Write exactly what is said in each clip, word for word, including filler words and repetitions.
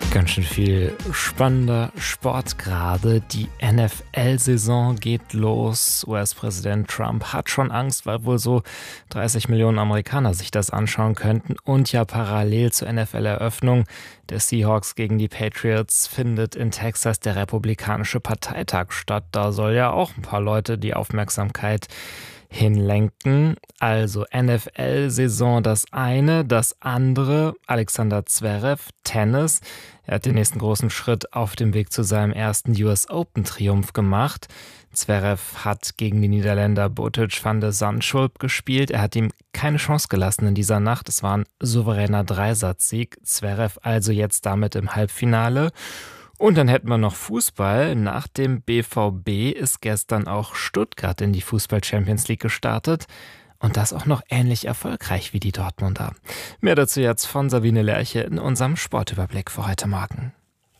Ganz schön viel spannender Sport gerade. Die N F L-Saison geht los. U S-Präsident Trump hat schon Angst, weil wohl so dreißig Millionen Amerikaner sich das anschauen könnten. Und ja, parallel zur N F L-Eröffnung der Seahawks gegen die Patriots findet in Texas der Republikanische Parteitag statt. Da soll ja auch ein paar Leute die Aufmerksamkeit hinlenken. Also N F L-Saison das eine, das andere, Alexander Zverev, Tennis. Er hat den nächsten großen Schritt auf dem Weg zu seinem ersten U S Open-Triumph gemacht. Zverev hat gegen die Niederländer Botic van de Zandschulp gespielt. Er hat ihm keine Chance gelassen in dieser Nacht. Es war ein souveräner Dreisatzsieg. Zverev also jetzt damit im Halbfinale. Und dann hätten wir noch Fußball. Nach dem B V B ist gestern auch Stuttgart in die Fußball-Champions League gestartet. Und das auch noch ähnlich erfolgreich wie die Dortmunder. Mehr dazu jetzt von Sabine Lerche in unserem Sportüberblick für heute Morgen.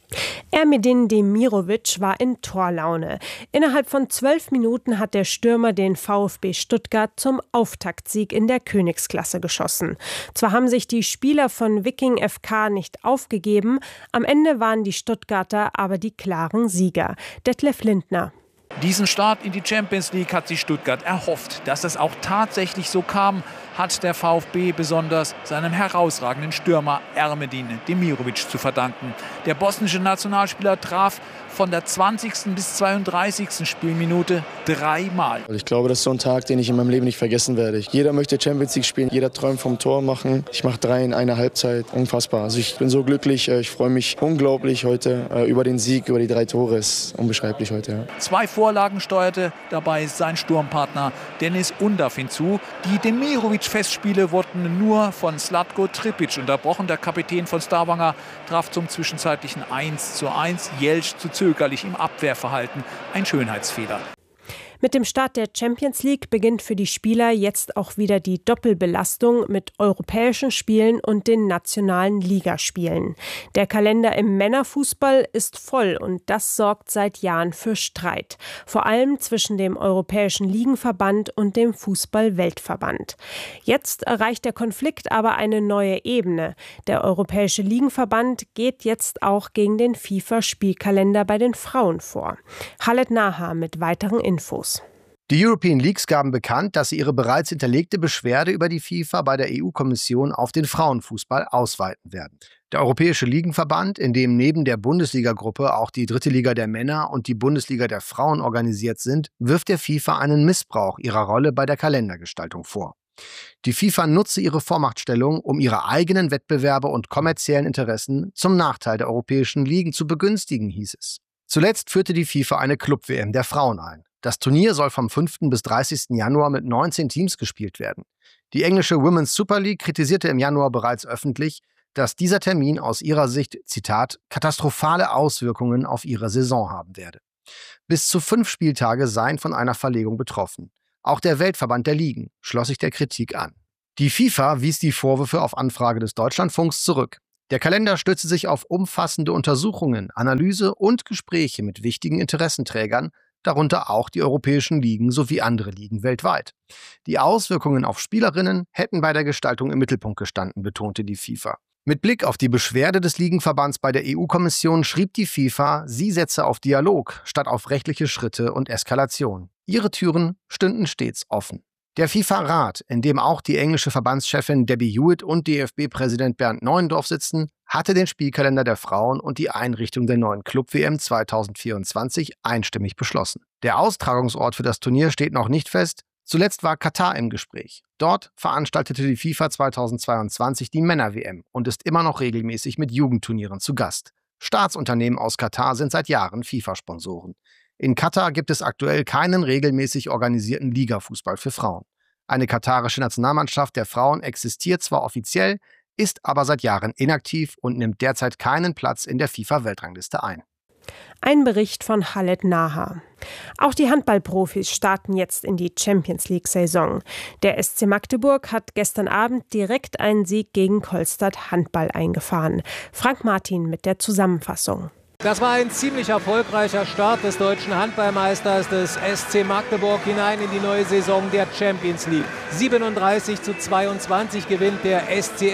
Ermedin Demirovic war in Torlaune. Innerhalb von zwölf Minuten hat der Stürmer den VfB Stuttgart zum Auftaktsieg in der Königsklasse geschossen. Zwar haben sich die Spieler von Viking F K nicht aufgegeben, am Ende waren die Stuttgarter aber die klaren Sieger. Detlef Lindner. Diesen Start in die Champions League hat sich Stuttgart erhofft. Dass es auch tatsächlich so kam, hat der VfB besonders seinem herausragenden Stürmer Ermedin Demirovic zu verdanken. Der bosnische Nationalspieler traf von der zwanzigsten bis zweiunddreißigsten Spielminute dreimal. Ich glaube, das ist so ein Tag, den ich in meinem Leben nicht vergessen werde. Jeder möchte Champions League spielen, jeder träumt vom Tor machen. Ich mache drei in einer Halbzeit, unfassbar. Also ich bin so glücklich, ich freue mich unglaublich heute über den Sieg, über die drei Tore. Es ist unbeschreiblich heute. Ja. Zwei Vorlagen steuerte dabei sein Sturmpartner Dennis Undav hinzu. Die Demirovic-Festspiele wurden nur von Zlatko Tripic unterbrochen. Der Kapitän von Stavanger traf zum zwischenzeitlichen eins zu eins. Jelč zu zögerlich im Abwehrverhalten. Ein Schönheitsfehler. Mit dem Start der Champions League beginnt für die Spieler jetzt auch wieder die Doppelbelastung mit europäischen Spielen und den nationalen Ligaspielen. Der Kalender im Männerfußball ist voll und das sorgt seit Jahren für Streit. Vor allem zwischen dem Europäischen Ligenverband und dem Fußball-Weltverband. Jetzt erreicht der Konflikt aber eine neue Ebene. Der Europäische Ligenverband geht jetzt auch gegen den FIFA-Spielkalender bei den Frauen vor. Khaled Naha mit weiteren Infos. Die European Leagues gaben bekannt, dass sie ihre bereits hinterlegte Beschwerde über die FIFA bei der E U-Kommission auf den Frauenfußball ausweiten werden. Der Europäische Ligenverband, in dem neben der Bundesliga-Gruppe auch die dritte Liga der Männer und die Bundesliga der Frauen organisiert sind, wirft der FIFA einen Missbrauch ihrer Rolle bei der Kalendergestaltung vor. Die FIFA nutze ihre Vormachtstellung, um ihre eigenen Wettbewerbe und kommerziellen Interessen zum Nachteil der europäischen Ligen zu begünstigen, hieß es. Zuletzt führte die FIFA eine Club-W M der Frauen ein. Das Turnier soll vom fünften bis dreißigsten Januar mit neunzehn Teams gespielt werden. Die englische Women's Super League kritisierte im Januar bereits öffentlich, dass dieser Termin aus ihrer Sicht, Zitat, katastrophale Auswirkungen auf ihre Saison haben werde. Bis zu fünf Spieltage seien von einer Verlegung betroffen. Auch der Weltverband der Ligen schloss sich der Kritik an. Die FIFA wies die Vorwürfe auf Anfrage des Deutschlandfunks zurück. Der Kalender stütze sich auf umfassende Untersuchungen, Analyse und Gespräche mit wichtigen Interessenträgern, darunter auch die europäischen Ligen sowie andere Ligen weltweit. Die Auswirkungen auf Spielerinnen hätten bei der Gestaltung im Mittelpunkt gestanden, betonte die FIFA. Mit Blick auf die Beschwerde des Ligenverbands bei der E U-Kommission schrieb die FIFA, sie setze auf Dialog statt auf rechtliche Schritte und Eskalation. Ihre Türen stünden stets offen. Der FIFA-Rat, in dem auch die englische Verbandschefin Debbie Hewitt und D F B-Präsident Bernd Neuendorf sitzen, hatte den Spielkalender der Frauen und die Einrichtung der neuen Club-W M zweitausendvierundzwanzig einstimmig beschlossen. Der Austragungsort für das Turnier steht noch nicht fest. Zuletzt war Katar im Gespräch. Dort veranstaltete die FIFA zweitausendzweiundzwanzig die Männer-W M und ist immer noch regelmäßig mit Jugendturnieren zu Gast. Staatsunternehmen aus Katar sind seit Jahren FIFA-Sponsoren. In Katar gibt es aktuell keinen regelmäßig organisierten Ligafußball für Frauen. Eine katarische Nationalmannschaft der Frauen existiert zwar offiziell, ist aber seit Jahren inaktiv und nimmt derzeit keinen Platz in der FIFA-Weltrangliste ein. Ein Bericht von Khaled Naha. Auch die Handballprofis starten jetzt in die Champions-League-Saison. Der S C Magdeburg hat gestern Abend direkt einen Sieg gegen Kolstad Handball eingefahren. Frank Martin mit der Zusammenfassung. Das war ein ziemlich erfolgreicher Start des deutschen Handballmeisters des S C Magdeburg hinein in die neue Saison der Champions League. siebenunddreißig zu zweiundzwanzig gewinnt der S C M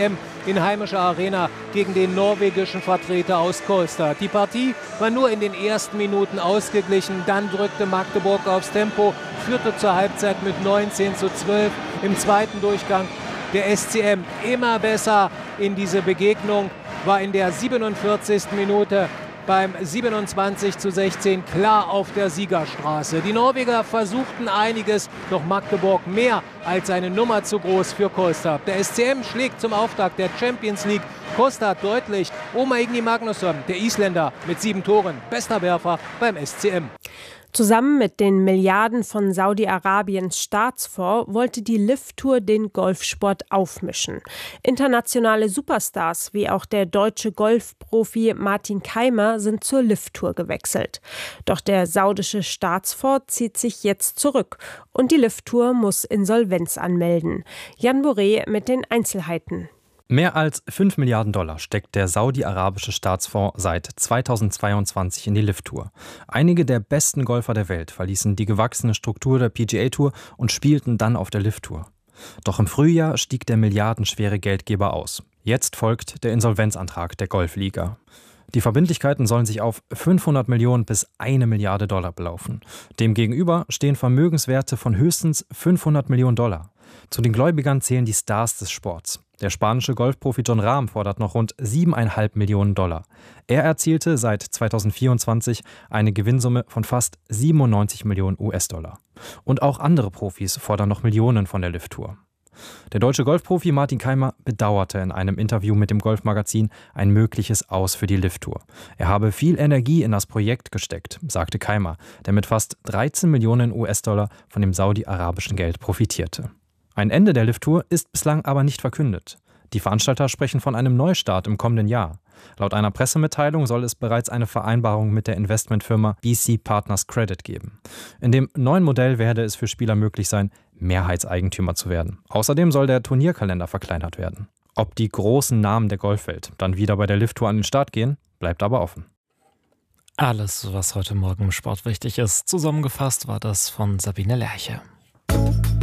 in heimischer Arena gegen den norwegischen Vertreter aus Kolstad. Die Partie war nur in den ersten Minuten ausgeglichen. Dann drückte Magdeburg aufs Tempo, führte zur Halbzeit mit neunzehn zu zwölf. Im zweiten Durchgang der S C M immer besser in diese Begegnung, war in der siebenundvierzigsten Minute beim siebenundzwanzig zu sechzehn klar auf der Siegerstraße. Die Norweger versuchten einiges, doch Magdeburg mehr als eine Nummer zu groß für Kolstad. Der S C M schlägt zum Auftakt der Champions League Kolstad deutlich. Oma Igni Magnusson, der Isländer, mit sieben Toren, bester Werfer beim S C M. Zusammen mit den Milliarden von Saudi-Arabiens Staatsfonds wollte die L I V-Tour den Golfsport aufmischen. Internationale Superstars wie auch der deutsche Golfprofi Martin Keimer sind zur L I V-Tour gewechselt. Doch der saudische Staatsfonds zieht sich jetzt zurück und die L I V-Tour muss Insolvenz anmelden. Jan Boré mit den Einzelheiten. Mehr als fünf Milliarden Dollar steckt der saudi-arabische Staatsfonds seit zweitausendzweiundzwanzig in die L I V-Tour. Einige der besten Golfer der Welt verließen die gewachsene Struktur der P G A-Tour und spielten dann auf der L I V-Tour. Doch im Frühjahr stieg der milliardenschwere Geldgeber aus. Jetzt folgt der Insolvenzantrag der Golfliga. Die Verbindlichkeiten sollen sich auf fünfhundert Millionen bis eine Milliarde Dollar belaufen. Demgegenüber stehen Vermögenswerte von höchstens fünfhundert Millionen Dollar. Zu den Gläubigern zählen die Stars des Sports. Der spanische Golfprofi Jon Rahm fordert noch rund siebeneinhalb Millionen Dollar. Er erzielte seit zweitausendvierundzwanzig eine Gewinnsumme von fast siebenundneunzig Millionen U S-Dollar. Und auch andere Profis fordern noch Millionen von der L I V-Tour. Der deutsche Golfprofi Martin Keimer bedauerte in einem Interview mit dem Golfmagazin ein mögliches Aus für die L I V-Tour. Er habe viel Energie in das Projekt gesteckt, sagte Keimer, der mit fast dreizehn Millionen U S-Dollar von dem saudi-arabischen Geld profitierte. Ein Ende der L I V-Tour ist bislang aber nicht verkündet. Die Veranstalter sprechen von einem Neustart im kommenden Jahr. Laut einer Pressemitteilung soll es bereits eine Vereinbarung mit der Investmentfirma B C Partners Credit geben. In dem neuen Modell werde es für Spieler möglich sein, Mehrheitseigentümer zu werden. Außerdem soll der Turnierkalender verkleinert werden. Ob die großen Namen der Golfwelt dann wieder bei der L I V-Tour an den Start gehen, bleibt aber offen. Alles, was heute Morgen im Sport wichtig ist, zusammengefasst war das von Sabine Lerche.